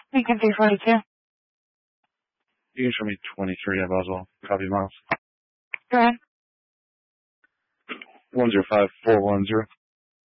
Beacon 342. You can show me 23 at Boswell. Copy, Miles. Go ahead. 105410.